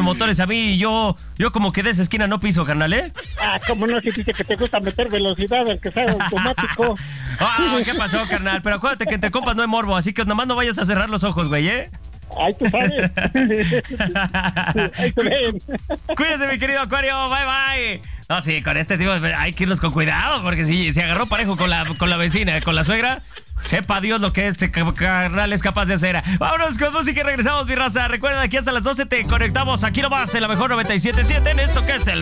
motores a mí y yo como que de esa esquina no piso, carnal, ¿eh? ¿Cómo no? Si dice que te gusta meter velocidad, el que sea automático. ¿Qué pasó, carnal? Pero acuérdate que entre compas no hay morbo, así que nomás no vayas a cerrar los ojos, güey, ¿eh? Ay, tú sabes. Ahí te ven. Cuídese, mi querido Acuario, bye. No, sí, con este tipo hay que irnos con cuidado, porque si se agarró parejo con la vecina, con la suegra, sepa Dios lo que este carnal es capaz de hacer. Vámonos con música y regresamos, mi raza. Recuerda, aquí hasta las 12 te conectamos aquí nomás en la mejor 97.7 en esto que es el